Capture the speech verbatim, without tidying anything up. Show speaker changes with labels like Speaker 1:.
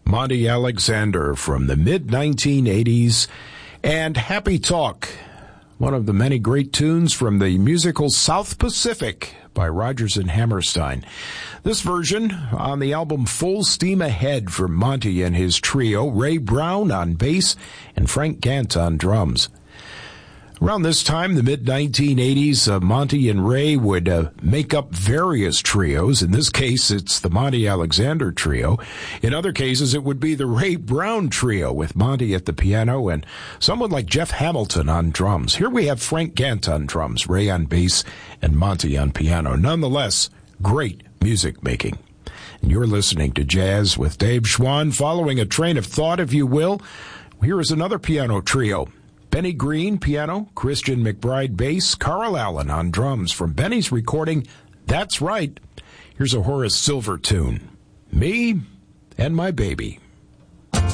Speaker 1: Monty Alexander from the mid nineteen eighties, and Happy Talk, one of the many great tunes from the musical South Pacific by Rodgers and Hammerstein. This version on the album Full Steam Ahead from Monty and his trio, Ray Brown on bass and Frank Gant on drums. Around this time, the mid nineteen eighties, uh, Monty and Ray would uh, make up various trios. In this case, it's the Monty Alexander Trio. In other cases, it would be the Ray Brown Trio with Monty at the piano and someone like Jeff Hamilton on drums. Here we have Frank Gant on drums, Ray on bass, and Monty on piano. Nonetheless, great music making. And you're listening to Jazz with Dave Schwann, following a train of thought, if you will. Here is another piano trio. Benny Green, piano, Christian McBride, bass, Carl Allen on drums from Benny's recording, That's Right. Here's a Horace Silver tune, Me and My Baby.